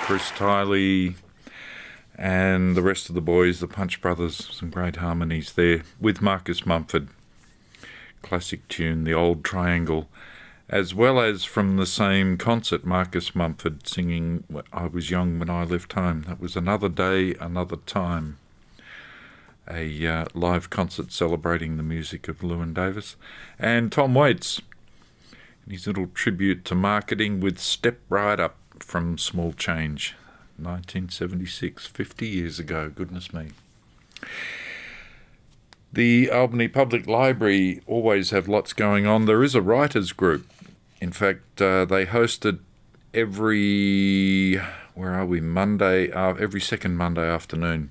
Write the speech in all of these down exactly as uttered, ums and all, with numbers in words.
Chris Tiley and the rest of the boys, the Punch Brothers, some great harmonies there with Marcus Mumford. Classic tune, The Old Triangle, as well as from the same concert, Marcus Mumford singing I Was Young When I Left Home. That was Another Day, Another Time, a uh, live concert celebrating the music of Llewyn Davis. And Tom Waits, his little tribute to marketing with Step Right Up from Small Change, nineteen seventy-six, fifty years ago, goodness me. The Albany Public Library always have lots going on. There is a writers group. In fact, uh, they hosted every, where are we, Monday, uh, every second Monday afternoon.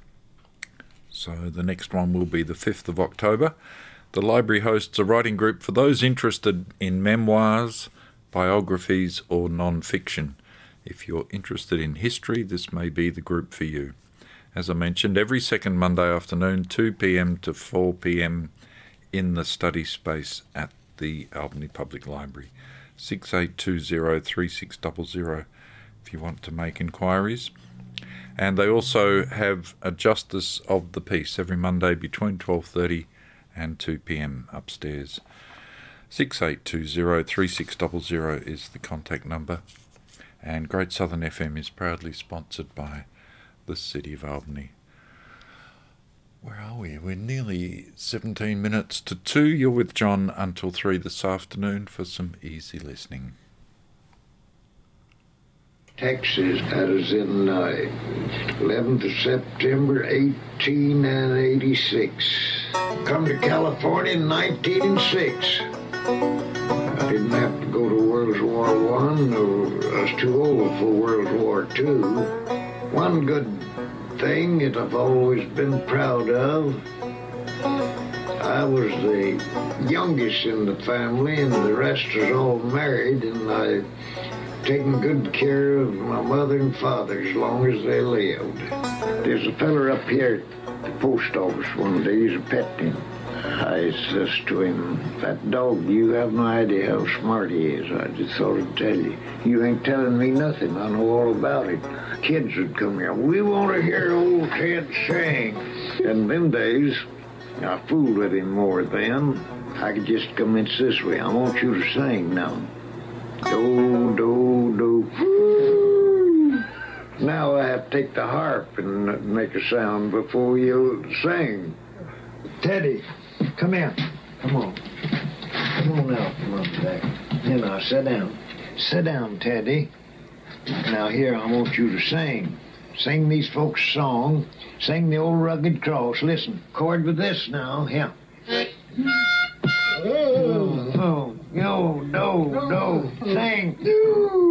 So the next one will be the fifth of October. The library hosts a writing group for those interested in memoirs, biographies or non-fiction. If you're interested in history, this may be the group for you. As I mentioned, every second Monday afternoon, two p.m. to four p.m. in the study space at the Albany Public Library. six eight two zero, three six zero zero if you want to make inquiries. And they also have a Justice of the Peace every Monday between twelve thirty and two p.m. upstairs. six eight two zero, three six zero zero is the contact number. And Great Southern F M is proudly sponsored by the City of Albany. Where are we? We're nearly seventeen minutes to two. You're with John until three this afternoon for some easy listening. Texas, that is in uh, eleventh of September, eighteen eighty-six. Come to California in nineteen oh six. I didn't have to go to World War One, or I was too old for World War Two. One good thing that I've always been proud of, I was the youngest in the family, and the rest was all married, and I taken good care of my mother and father as long as they lived. There's a feller up here at the post office one day, he's a pet him. I says to him, that dog, you have no idea how smart he is. I just thought I'd tell you. You ain't telling me nothing. I know all about it. Kids would come here. We want to hear old Ted sing. In them days, I fooled with him more then. I could just come in this way. I want you to sing now. Do, do, do. Now I have to take the harp and make a sound before you sing. Teddy, come here. Come on. Come on now, come on back. Here now, sit down. Sit down, Teddy. Now here, I want you to sing. Sing these folks' song. Sing the old rugged cross. Listen, chord with this now. Here. Oh, oh, yo, do, do, sing.